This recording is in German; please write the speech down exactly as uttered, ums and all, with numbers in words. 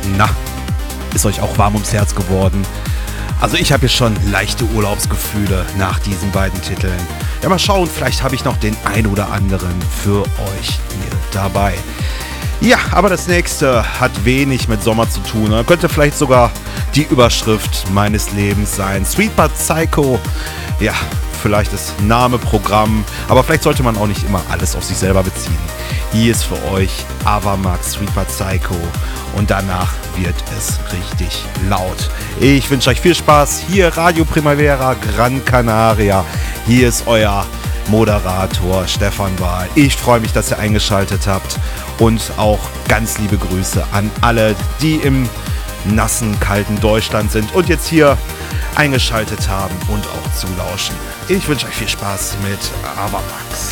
Na, ist euch auch warm ums Herz geworden? Also ich habe hier schon leichte Urlaubsgefühle nach diesen beiden Titeln. Ja, mal schauen, vielleicht habe ich noch den ein oder anderen für euch hier dabei. Ja, aber das nächste hat wenig mit Sommer zu tun. Da könnte vielleicht sogar die Überschrift meines Lebens sein. Sweet But Psycho. Ja, vielleicht ist Name Programm, aber vielleicht sollte man auch nicht immer alles auf sich selber beziehen. Hier ist für euch Avamax, Sweet But Psycho und danach wird es richtig laut. Ich wünsche euch viel Spaß. Hier Radio Primavera Gran Canaria. Hier ist euer Moderator Stefan Wahl. Ich freue mich, dass ihr eingeschaltet habt und auch ganz liebe Grüße an alle, die im nassen, kalten Deutschland sind und jetzt hier eingeschaltet haben und auch zulauschen. Ich wünsche euch viel Spaß mit Avamax.